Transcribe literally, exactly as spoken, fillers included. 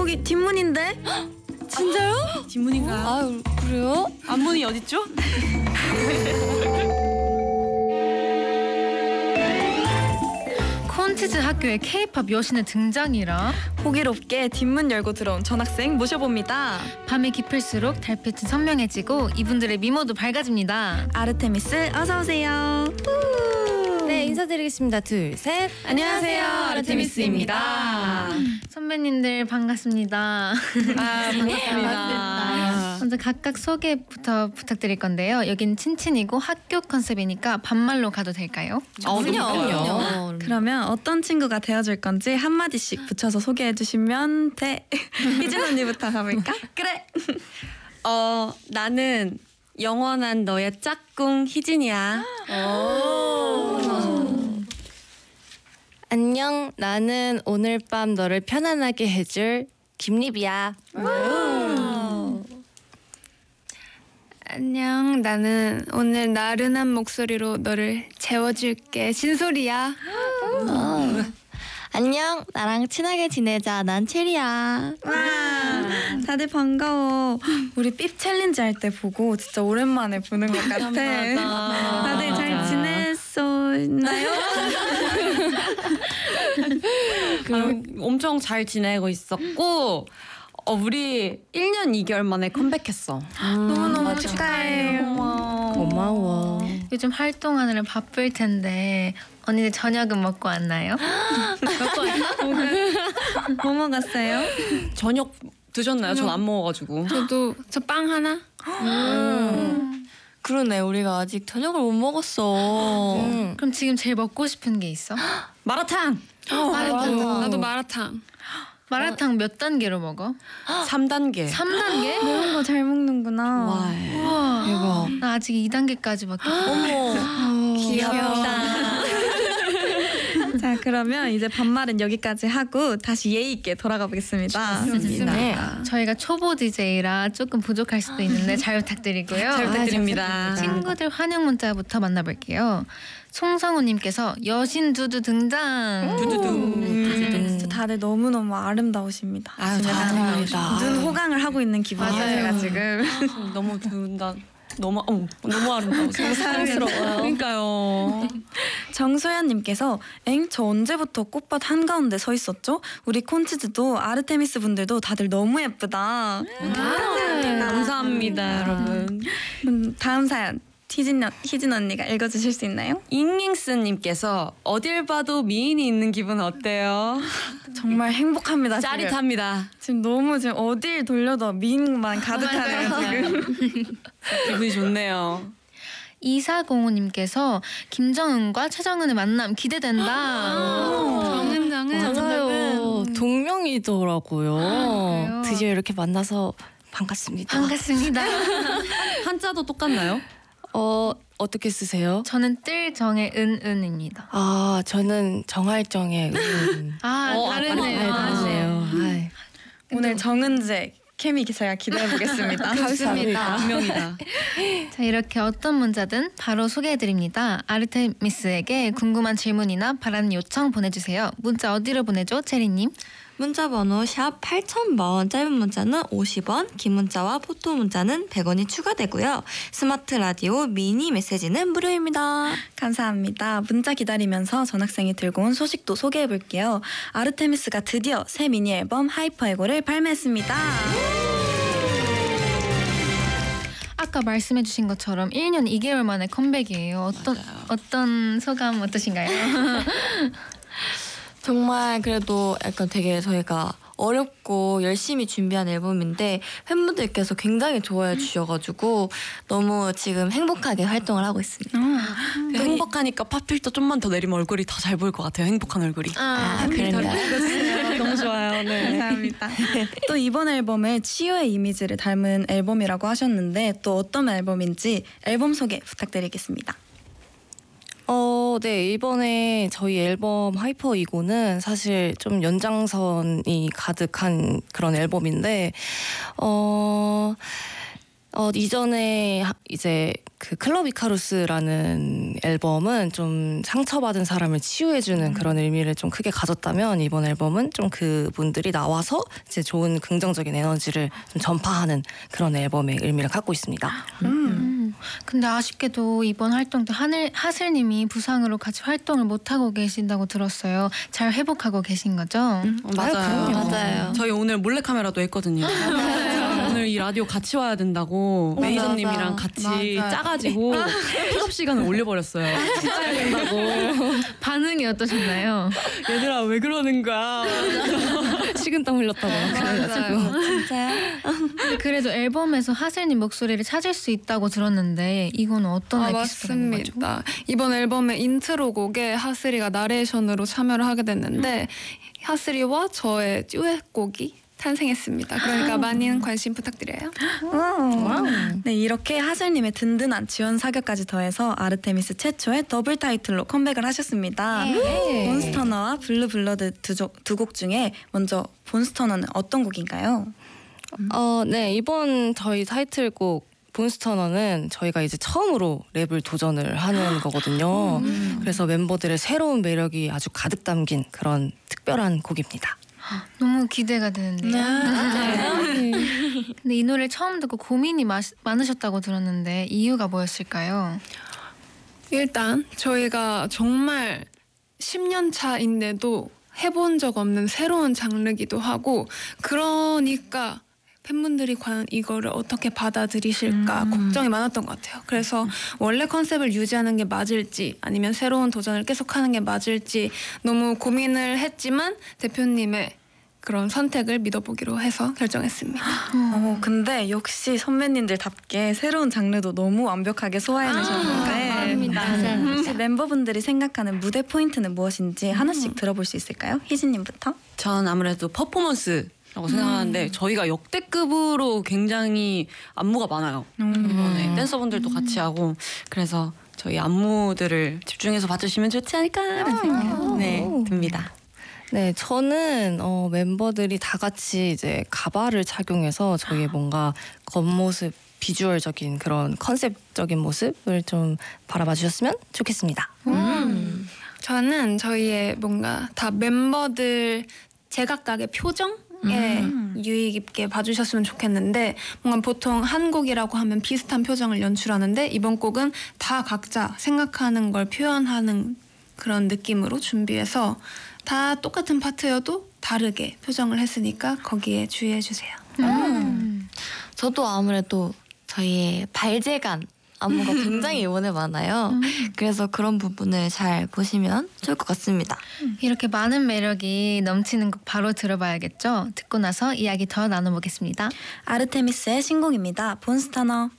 여기 뒷문인데? 진짜요? 뒷문인가요? 아 그래요? 앞문이 어딨죠? 콘티즈 학교에 K-팝 여신의 등장이라 호기롭게 뒷문 열고 들어온 전학생 모셔봅니다. 밤이 깊을수록 달빛은 선명해지고 이분들의 미모도 밝아집니다. 아르테미스 어서 오세요. 네, 인사드리겠습니다. 둘, 셋. 안녕하세요, 아르테미스입니다. 선배님들 반갑습니다. 아, 반갑습니다. 먼저 각각 소개부터 부탁드릴 건데요. 여긴 친친이고 학교 컨셉이니까 반말로 가도 될까요? 어, 그럼요. 그러면 어떤 친구가 되어줄 건지 한마디씩 붙여서 소개해주시면 돼. 희진 언니부터 가볼까? 그래. 어, 나는 영원한 너의 짝꿍 희진이야. 안녕, 나는 오늘 밤 너를 편안하게 해줄 김립이야. 안녕, 나는 오늘 나른한 목소리로 너를 재워줄게. 진솔이야. 안녕, 나랑 친하게 지내자. 난 체리야. 와, 다들 반가워. 우리 삐 챌린지 할 때 보고 진짜 오랜만에 보는 것 같아. 다들 잘 지냈었나요? 그, 엄청 잘 지내고 있었고 어, 우리 일 년 이 개월 만에 컴백했어. 너무너무 축하해요. 고마워. 고마워. 요즘 활동하느라 바쁠 텐데 언니들 저녁은 먹고 왔나요? 먹고 왔나? 뭐 먹었어요? 저녁 드셨나요? 전 안 먹어가지고. 저도 저 빵 하나? 그러네, 우리가 아직 저녁을 못 먹었어. 음. 그럼 지금 제일 먹고 싶은 게 있어? 마라탕. 나도, 나도 마라탕. 마라탕 몇 단계로 먹어? 삼 단계. 삼 단계? 매운 거 잘 먹는구나. 와. 우와. 대박. 나 아직 이 단계까지밖에. 어머, 귀엽다. 자, 그러면 이제 반말은 여기까지 하고 다시 예의 있게 돌아가 보겠습니다. 네. 저희가 초보 디제이라 조금 부족할 수도 있는데 잘 부탁드리고요. 잘 부탁드립니다. 친구들 환영 문자부터 만나볼게요. 송성우님께서 여신 두두 등장. 진짜 다들 너무너무 아름다우십니다. 아유, 지금 감사합니다. 눈 호강을 하고 있는 기분이에요. 맞아요. 제가 지금. 너무 든다. 너무 어, 너무 아름다워. 사랑스러워요. 그러니까요. 정소연님께서 엥? 저 언제부터 꽃밭 한가운데 서 있었죠? 우리 콘치즈도 아르테미스 분들도 다들 너무 예쁘다. 감사합니다. 감사합니다, 여러분. 음, 다음 사연 희진, 희진 언니가 읽어주실 수 있나요? 잉잉스님께서 어딜 봐도 미인이 있는 기분 어때요? 정말 행복합니다. 지금. 짜릿합니다. 지금 너무 지금 어딜 돌려도 미인만 가득하네요 지금. 기분이 좋네요. 이사공오님께서 김정은과 최정은의 만남 기대된다. 정은 정은. 맞아요. 동명이더라고요. 그래요? 드디어 이렇게 만나서 반갑습니다. 반갑습니다. 한자도 똑같나요? 어, 어떻게 쓰세요? 저는 뜰정의 은은입니다. 아, 저는 정할정의 은. 아, 어, 다르네요. 아, 다르네요. 아이. 오늘 정은재 케미 제가 기대해 보겠습니다. 감사합니다. 분명이다. 자, 이렇게 어떤 문자든 바로 소개해드립니다. 아르테미스에게 궁금한 질문이나 바라는 요청 보내주세요. 문자 어디로 보내죠, 체리님? 문자번호 샵 팔천 번, 짧은 문자는 오십 원, 긴 문자와 포토 문자는 백 원이 추가되고요. 스마트 라디오 미니 메시지는 무료입니다. 감사합니다. 문자 기다리면서 전학생이 들고 온 소식도 소개해 볼게요. 아르테미스가 드디어 새 미니 앨범 하이퍼에고를 발매했습니다. 아까 말씀해주신 것처럼 일 년 이 개월 만에 컴백이에요. 어떤 어떤 소감 어떠신가요? 정말 그래도 약간 되게 저희가 어렵고 열심히 준비한 앨범인데 팬분들께서 굉장히 좋아해 주셔가지고 너무 지금 행복하게 활동을 하고 있습니다. 행복하니까 팝필터 좀만 더 내리면 얼굴이 더 잘 보일 것 같아요. 행복한 얼굴이. 아, 그런가. 너무 좋아요. 네. 감사합니다. 또 이번 앨범에 치유의 이미지를 닮은 앨범이라고 하셨는데 또 어떤 앨범인지 앨범 소개 부탁드리겠습니다. 어, 네, 이번에 저희 앨범 하이퍼 이고는 사실 좀 연장선이 가득한 그런 앨범인데, 어, 어, 이전에 이제 그 클럽 이카루스라는 앨범은 좀 상처받은 사람을 치유해주는 그런 의미를 좀 크게 가졌다면 이번 앨범은 좀 그분들이 나와서 이제 좋은 긍정적인 에너지를 좀 전파하는 그런 앨범의 의미를 갖고 있습니다. 음. 근데 아쉽게도 이번 활동 때 하늘, 하슬님이 부상으로 같이 활동을 못하고 계신다고 들었어요. 잘 회복하고 계신 거죠? 어, 맞아요. 그럼요. 맞아요. 저희 오늘 몰래카메라도 했거든요. 오늘 이 라디오 같이 와야 된다고 맞아, 매니저님이랑 맞아. 같이 맞아. 짜가지고 픽업 시간을 올려버렸어요. 진짜 된다고. 반응이 어떠셨나요? 얘들아 왜 그러는 거야? 식은땀 흘렸다고 그래가지고. 진짜요? 근데 그래도 앨범에서 하슬님 목소리를 찾을 수 있다고 들었는데 이건 어떤 아, 에피소드인 거죠? 맞습니다. 이번 앨범의 인트로 곡에 하슬이가 나레이션으로 참여를 하게 됐는데 하슬이와 저의 듀엣곡이 탄생했습니다. 그러니까 많은 관심 부탁드려요. 와우. 네, 이렇게 하슬님의 든든한 지원 사격까지 더해서 아르테미스 최초의 더블 타이틀로 컴백을 하셨습니다. 몬스터너와 블루블러드 두 곡 중에 먼저 몬스터너는 어떤 곡인가요? 어, 네, 이번 저희 타이틀곡 본스터너는 저희가 이제 처음으로 랩을 도전을 하는 거거든요. 그래서 멤버들의 새로운 매력이 아주 가득 담긴 그런 특별한 곡입니다. 너무 기대가 되는데요. 근데 이 노래를 처음 듣고 고민이 마, 많으셨다고 들었는데 이유가 뭐였을까요? 일단 저희가 정말 십 년 차인데도 해본 적 없는 새로운 장르기도 하고 그러니까 팬분들이 과연 이거를 어떻게 받아들이실까 음. 걱정이 많았던 것 같아요. 그래서 원래 컨셉을 유지하는 게 맞을지 아니면 새로운 도전을 계속하는 게 맞을지 너무 고민을 했지만 대표님의 그런 선택을 믿어보기로 해서 결정했습니다. 어, 근데 역시 선배님들답게 새로운 장르도 너무 완벽하게 소화해내셨는데 감사합니다. 혹시 멤버분들이 생각하는 무대 포인트는 무엇인지 하나씩 들어볼 수 있을까요? 희진님부터. 전 아무래도 퍼포먼스라고 생각하는데 저희가 역대급으로 굉장히 안무가 많아요. 이번에 댄서분들도 같이 하고 그래서 저희 안무들을 집중해서 봐주시면 좋지 않을까라는 생각 네, 듭니다. 네, 저는 어, 멤버들이 다 같이 이제 가발을 착용해서 저희의 뭔가 겉모습, 비주얼적인 그런 컨셉적인 모습을 좀 바라봐 주셨으면 좋겠습니다. 음. 저는 저희의 뭔가 다 멤버들 제각각의 표정 에 유의 깊게 봐주셨으면 좋겠는데 뭔가 보통 한 곡이라고 하면 비슷한 표정을 연출하는데 이번 곡은 다 각자 생각하는 걸 표현하는 그런 느낌으로 준비해서 다 똑같은 파트여도 다르게 표정을 했으니까 거기에 주의해 주세요. 저도 아무래도 저희의 발재간 안무가 굉장히 이번에 많아요. 그래서 그런 부분을 잘 보시면 좋을 것 같습니다. 이렇게 많은 매력이 넘치는 곡 바로 들어봐야겠죠? 듣고 나서 이야기 더 나눠보겠습니다. 아르테미스의 신곡입니다. 본스터너.